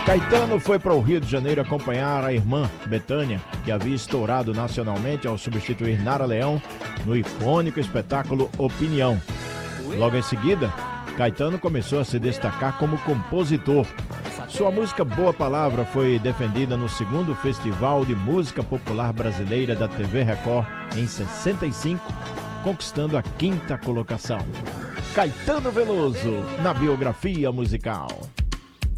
Caetano foi para o Rio de Janeiro acompanhar a irmã, Bethânia, que havia estourado nacionalmente ao substituir Nara Leão no icônico espetáculo Opinião. Logo em seguida, Caetano começou a se destacar como compositor. Sua música Boa Palavra foi defendida no segundo Festival de Música Popular Brasileira da TV Record em 65, conquistando a 5ª colocação. Caetano Veloso, na biografia musical.